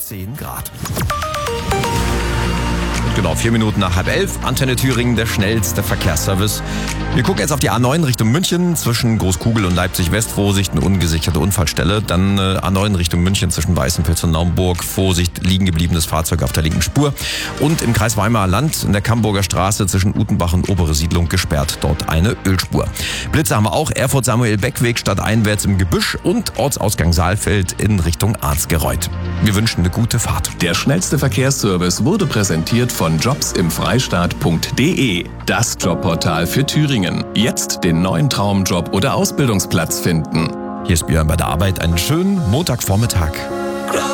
10 Grad. Genau, 4 Minuten nach 10:30. Antenne Thüringen, der schnellste Verkehrsservice. Wir gucken jetzt auf die A9 Richtung München zwischen Großkugel und Leipzig West. Vorsicht, eine ungesicherte Unfallstelle. Dann A9 Richtung München zwischen Weißenfels und Naumburg. Vorsicht, liegen gebliebenes Fahrzeug auf der linken Spur. Und im Kreis Weimarer Land in der Camburger Straße zwischen Utenbach und Obere Siedlung gesperrt. Dort eine Ölspur. Blitze haben wir auch. Erfurt-Samuel-Beck-Weg stadteinwärts im Gebüsch und Ortsausgang Saalfeld in Richtung Arzgereuth. Wir wünschen eine gute Fahrt. Der schnellste Verkehrsservice wurde präsentiert von jobsimfreistaat.de, das Jobportal für Thüringen. Jetzt den neuen Traumjob oder Ausbildungsplatz finden. Hier ist Björn bei der Arbeit. Einen schönen Montagvormittag.